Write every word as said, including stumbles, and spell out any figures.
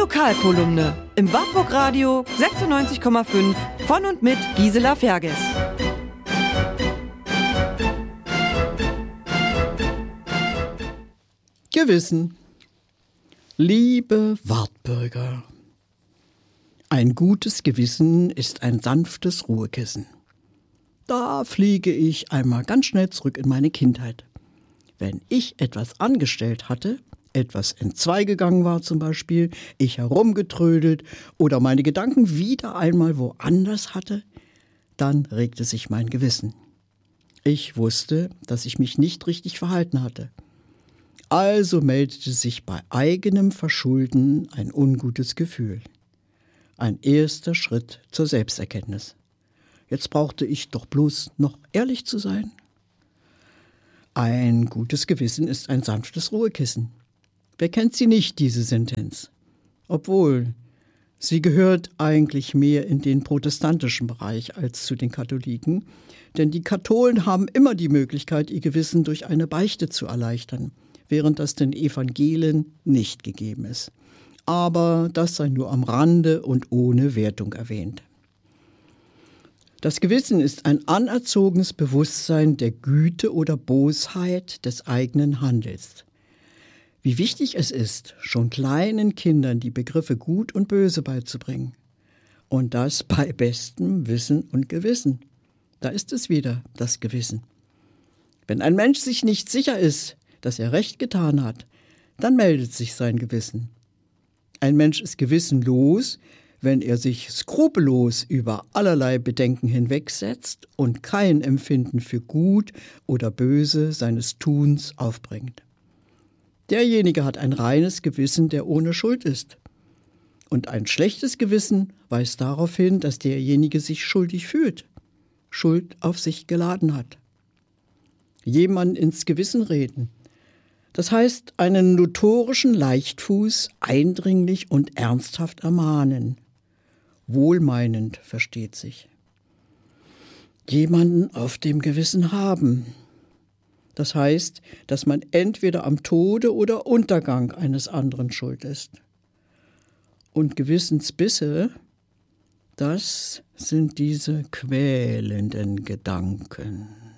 Lokalkolumne im Wartburg Radio sechsundneunzig Komma fünf von und mit Gisela Ferges. Gewissen. Liebe Wartbürger, ein gutes Gewissen ist ein sanftes Ruhekissen. Da fliege ich einmal ganz schnell zurück in meine Kindheit. Wenn ich etwas angestellt hatte, etwas entzweigegangen war zum Beispiel, ich herumgetrödelt oder meine Gedanken wieder einmal woanders hatte, dann regte sich mein Gewissen. Ich wusste, dass ich mich nicht richtig verhalten hatte. Also meldete sich bei eigenem Verschulden ein ungutes Gefühl. Ein erster Schritt zur Selbsterkenntnis. Jetzt brauchte ich doch bloß noch ehrlich zu sein. Ein gutes Gewissen ist ein sanftes Ruhekissen. Wer kennt sie nicht, diese Sentenz? Obwohl, sie gehört eigentlich mehr in den protestantischen Bereich als zu den Katholiken, denn die Katholen haben immer die Möglichkeit, ihr Gewissen durch eine Beichte zu erleichtern, während das den Evangelien nicht gegeben ist. Aber das sei nur am Rande und ohne Wertung erwähnt. Das Gewissen ist ein anerzogenes Bewusstsein der Güte oder Bosheit des eigenen Handels. Wie wichtig es ist, schon kleinen Kindern die Begriffe Gut und Böse beizubringen. Und das bei bestem Wissen und Gewissen. Da ist es wieder, das Gewissen. Wenn ein Mensch sich nicht sicher ist, dass er Recht getan hat, dann meldet sich sein Gewissen. Ein Mensch ist gewissenlos, wenn er sich skrupellos über allerlei Bedenken hinwegsetzt und kein Empfinden für Gut oder Böse seines Tuns aufbringt. Derjenige hat ein reines Gewissen, der ohne Schuld ist. Und ein schlechtes Gewissen weist darauf hin, dass derjenige sich schuldig fühlt, Schuld auf sich geladen hat. Jemand ins Gewissen reden. Das heißt, einen notorischen Leichtfuß eindringlich und ernsthaft ermahnen. Wohlmeinend, versteht sich. Jemanden auf dem Gewissen haben. Das heißt, dass man entweder am Tode oder Untergang eines anderen schuld ist. Und Gewissensbisse, das sind diese quälenden Gedanken.